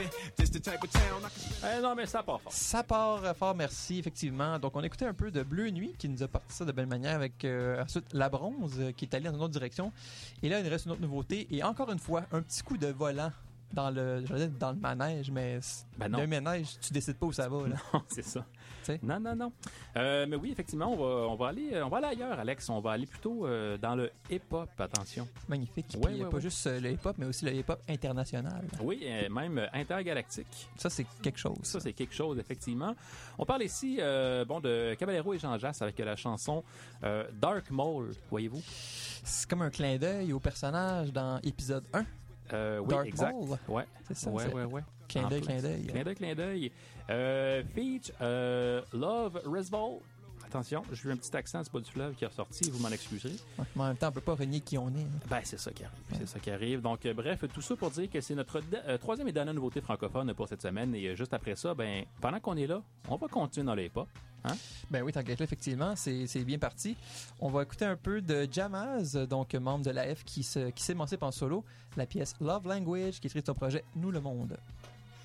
Non, mais ça part fort. Ça part fort, merci, effectivement. Donc, on écoutait un peu de Bleu Nuit qui nous a parti ça de belle manière avec ensuite La Bronze qui est allée dans une autre direction. Et là, il reste une autre nouveauté. Et encore une fois, un petit coup de volant dans le manège, mais non. le manège, tu décides pas où ça va. Là. Non, c'est ça. T'sais? Non. Mais oui, effectivement, on va aller ailleurs, Alex. On va aller plutôt dans le hip-hop, attention. Magnifique. Ouais, Puis, pas juste le hip-hop, mais aussi le hip-hop international. Oui, même intergalactique. Ça, c'est quelque chose. Ça, c'est quelque chose, effectivement. On parle ici de Caballero et Jean Jass avec la chanson Dark Mole, voyez-vous? C'est comme un clin d'œil au personnage dans épisode 1. Oui, Dark exact. Maul. Ouais. C'est ça. Ouais. Clin d'œil. Clin d'œil. Feat Love Resball. Attention, j'ai eu un petit accent, c'est pas du fleuve qui est ressorti, vous m'en excuserez. Ouais, mais en même temps, on peut pas renier qui on est. Hein. Ben, c'est ça qui arrive. C'est ça qui arrive. Donc, bref, tout ça pour dire que c'est notre troisième et dernière nouveauté francophone pour cette semaine. Et juste après ça, ben, pendant qu'on est là, on va continuer dans les pas. Hein? Ben oui, tant qu'à être là, effectivement, c'est bien parti. On va écouter un peu de Jamaz, donc membre de l'AF qui s'émancipe en solo, la pièce Love Language qui est tirée de son projet Nous le Monde.